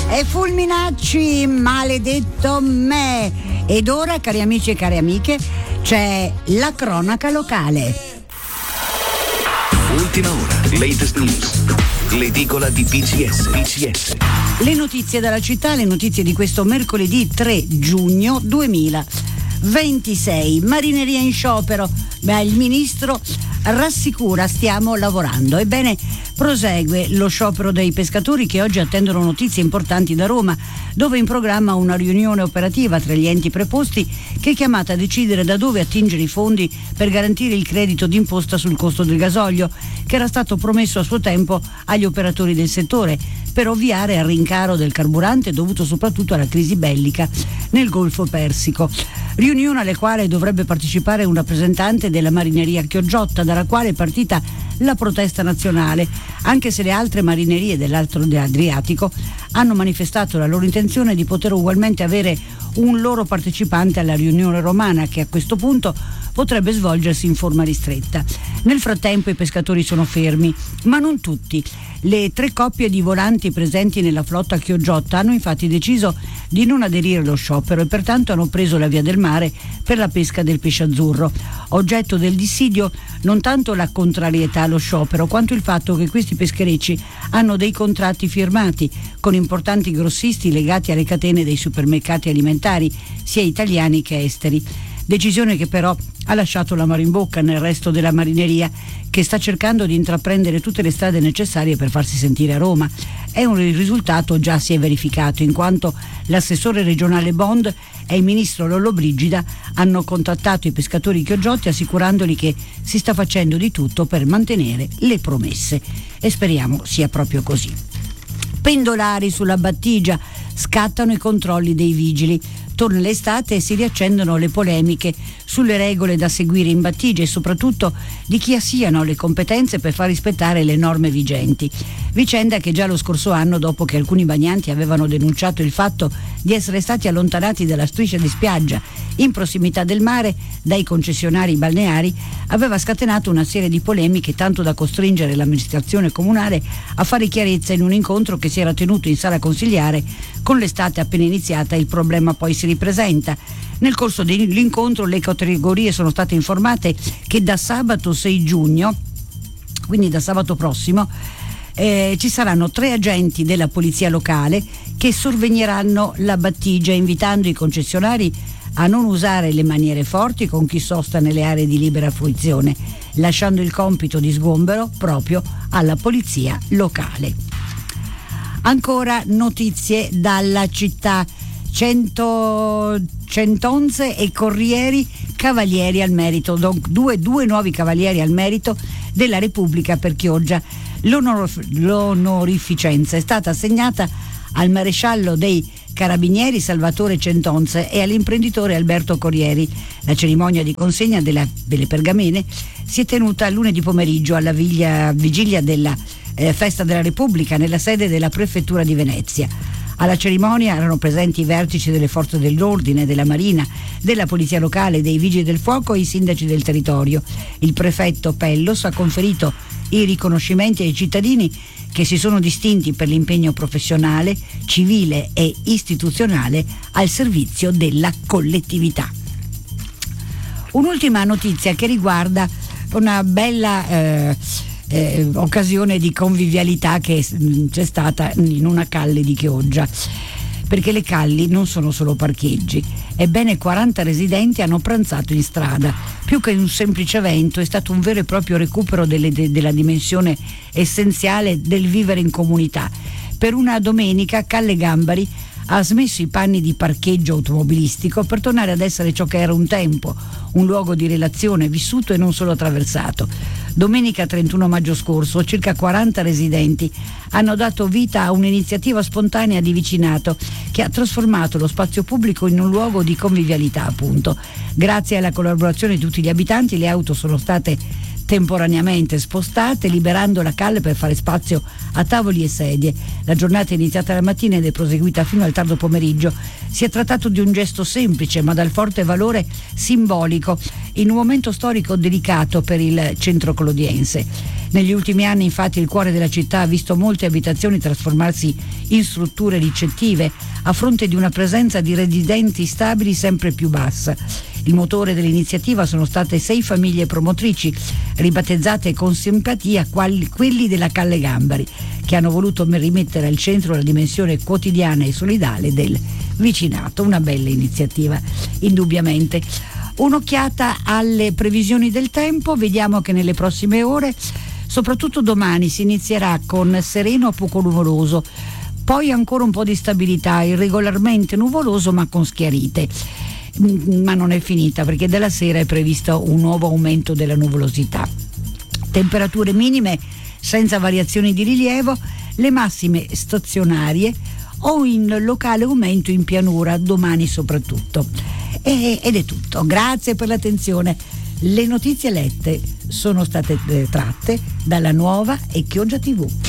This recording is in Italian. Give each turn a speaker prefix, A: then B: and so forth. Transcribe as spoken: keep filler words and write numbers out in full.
A: E Fulminacci, maledetto me. Ed ora, cari amici e cari amiche, c'è la cronaca locale.
B: Ultima ora, latest news, l'edicola di P C S. P C S.
A: Le notizie dalla città, le notizie di questo mercoledì tre giugno duemilaventisei. Marineria in sciopero. Beh, il ministro rassicura, stiamo lavorando. Ebbene, prosegue lo sciopero dei pescatori che oggi attendono notizie importanti da Roma, dove è in programma una riunione operativa tra gli enti preposti che è chiamata a decidere da dove attingere i fondi per garantire il credito d'imposta sul costo del gasolio, che era stato promesso a suo tempo agli operatori del settore per ovviare al rincaro del carburante dovuto soprattutto alla crisi bellica nel Golfo Persico. Riunione alle quali dovrebbe partecipare un rappresentante della marineria Chiogiotta, dalla quale è partita la protesta nazionale, anche se le altre marinerie dell'Alto Adriatico hanno manifestato la loro intenzione di poter ugualmente avere un loro partecipante alla riunione romana, che a questo punto potrebbe svolgersi in forma ristretta. Nel frattempo i pescatori sono fermi, ma non tutti. Le tre coppie di volanti presenti nella flotta Chiogiotta hanno infatti deciso di non aderire allo sciopero e pertanto hanno preso la via del mare per la pesca del pesce azzurro. Oggetto del dissidio non tanto la contrarietà allo sciopero, quanto il fatto che questi pescherecci hanno dei contratti firmati con importanti grossisti legati alle catene dei supermercati alimentari, sia italiani che esteri. Decisione che però ha lasciato l'amaro in bocca nel resto della marineria, che sta cercando di intraprendere tutte le strade necessarie per farsi sentire a Roma. È un risultato già si è verificato, in quanto l'assessore regionale Bond e il ministro Lollobrigida hanno contattato i pescatori chiogiotti assicurandoli che si sta facendo di tutto per mantenere le promesse, e speriamo sia proprio così. Pendolari sulla battigia, scattano i controlli dei vigili. Torna l'estate e si riaccendono le polemiche sulle regole da seguire in battigia e soprattutto di chi siano le competenze per far rispettare le norme vigenti. Vicenda che già lo scorso anno, dopo che alcuni bagnanti avevano denunciato il fatto di essere stati allontanati dalla striscia di spiaggia in prossimità del mare dai concessionari balneari, aveva scatenato una serie di polemiche, tanto da costringere l'amministrazione comunale a fare chiarezza in un incontro che si era tenuto in sala consigliare. Con l'estate appena iniziata il problema poi si ripresenta. Nel corso dell'incontro le categorie sono state informate che da sabato sei giugno, quindi da sabato prossimo, eh, ci saranno tre agenti della polizia locale che sorvegneranno la battigia, invitando i concessionari a non usare le maniere forti con chi sosta nelle aree di libera fruizione, lasciando il compito di sgombero proprio alla polizia locale. Ancora notizie dalla città. cento, centonze e Corrieri cavalieri al merito, due, due nuovi cavalieri al merito della Repubblica per Chioggia. L'onor, l'onorificenza è stata assegnata al maresciallo dei Carabinieri Salvatore Centonze e all'imprenditore Alberto Corrieri. La cerimonia di consegna della, delle pergamene si è tenuta lunedì pomeriggio alla viglia, vigilia della eh, Festa della Repubblica nella sede della Prefettura di Venezia. Alla cerimonia erano presenti i vertici delle forze dell'ordine, della Marina, della Polizia Locale, dei Vigili del Fuoco e i sindaci del territorio. Il prefetto Pellos ha conferito i riconoscimenti ai cittadini che si sono distinti per l'impegno professionale, civile e istituzionale al servizio della collettività. Un'ultima notizia che riguarda una bella eh, eh, occasione di convivialità che c'è stata in una calle di Chioggia, perché le calli non sono solo parcheggi. Ebbene, quaranta residenti hanno pranzato in strada. Più che un semplice evento, è stato un vero e proprio recupero delle, de, della dimensione essenziale del vivere in comunità. Per una domenica Calle Gambari ha smesso i panni di parcheggio automobilistico per tornare ad essere ciò che era un tempo, un luogo di relazione vissuto e non solo attraversato. Domenica trentuno maggio scorso circa quaranta residenti hanno dato vita a un'iniziativa spontanea di vicinato che ha trasformato lo spazio pubblico in un luogo di convivialità, appunto. Grazie alla collaborazione di tutti gli abitanti, le auto sono state temporaneamente spostate, liberando la calle per fare spazio a tavoli e sedie. La giornata è iniziata la mattina ed è proseguita fino al tardo pomeriggio, Si è trattato di un gesto semplice ma dal forte valore simbolico in un momento storico delicato per il centro clodiense. Negli ultimi anni infatti il cuore della città ha visto molte abitazioni trasformarsi in strutture ricettive a fronte di una presenza di residenti stabili sempre più bassa. Il motore dell'iniziativa sono state sei famiglie promotrici, ribattezzate con simpatia quali, quelli della Calle Gambari, che hanno voluto rimettere al centro la dimensione quotidiana e solidale del vicinato. Una bella iniziativa, indubbiamente. Un'occhiata alle previsioni del tempo, vediamo che nelle prossime ore, soprattutto domani, si inizierà con sereno a poco nuvoloso, poi ancora un po' di stabilità, irregolarmente nuvoloso ma con schiarite. Ma non è finita, perché dalla sera è previsto un nuovo aumento della nuvolosità. Temperature minime senza variazioni di rilievo, le massime stazionarie o in locale aumento in pianura domani soprattutto. E, ed è tutto, grazie per l'attenzione. Le notizie lette sono state eh, tratte dalla Nuova e Chioggia tivù.